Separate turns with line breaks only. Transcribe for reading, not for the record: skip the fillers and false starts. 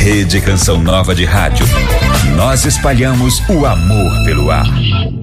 Rede Canção Nova de Rádio. Nós espalhamos o amor pelo ar.